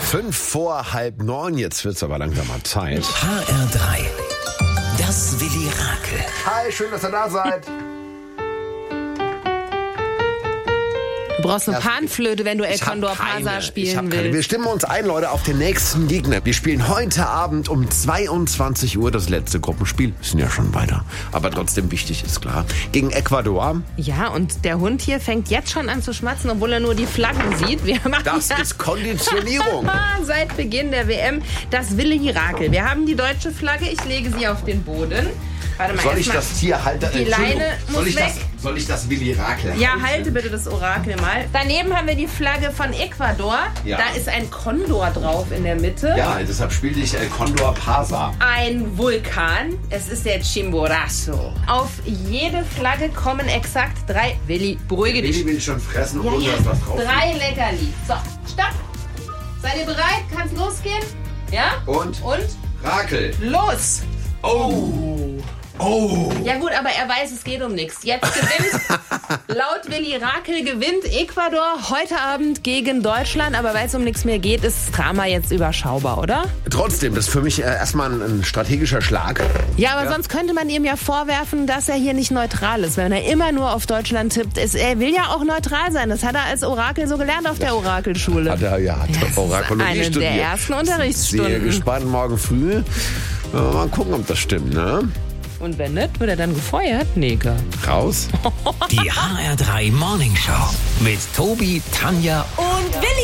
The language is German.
8:05, jetzt wird's aber langsam mal Zeit. HR3, das Willi-Rakel. Hi, schön, dass ihr da seid. Du brauchst eine Panflöte, wenn du El Condor Pasa spielen willst. Wir stimmen uns ein, Leute, auf den nächsten Gegner. Wir spielen heute Abend um 22 Uhr das letzte Gruppenspiel. Wir sind ja schon weiter. Aber trotzdem wichtig, ist klar. Gegen Ecuador. Ja, und der Hund hier fängt jetzt schon an zu schmatzen, obwohl er nur die Flaggen sieht. Wir machen Das ist Konditionierung. Seit Beginn der WM das Willi-Rakel. Wir haben die deutsche Flagge. Ich lege sie auf den Boden. Warte mal, Soll ich das Tier halten? Die Leine muss weg. Soll ich das Willi-Rakel halten? Ja, halte bitte das Orakel mal. Daneben haben wir die Flagge von Ecuador. Ja. Da ist ein Kondor drauf in der Mitte. Ja, deshalb spielte ich El Condor Pasa. Ein Vulkan. Es ist der Chimborazo. Auf jede Flagge kommen exakt 3. Willi, beruhige dich. Willi will schon fressen, Ja, ohne ja. dass was drauf 3 Leckerli. So, stopp. Seid ihr bereit? Kann's losgehen? Ja? Und? Rakel. Los! Oh. Ja gut, aber er weiß, es geht um nichts. Jetzt gewinnt, laut Willi-Rakel gewinnt Ecuador heute Abend gegen Deutschland. Aber weil es um nichts mehr geht, ist das Drama jetzt überschaubar, oder? Trotzdem, das ist für mich erstmal ein strategischer Schlag. Ja, aber sonst könnte man ihm ja vorwerfen, dass er hier nicht neutral ist. Wenn er immer nur auf Deutschland tippt. Er will ja auch neutral sein. Das hat er als Orakel so gelernt auf der Orakelschule. Hat Orakologie eine studiert. der ersten Unterrichtsstunden. Sehr gespannt, morgen früh. Mal gucken, ob das stimmt, ne? Und wenn nicht, wird er dann gefeuert? Neger. Raus. Die HR3 Morning Show mit Tobi, Tanja Und Willi!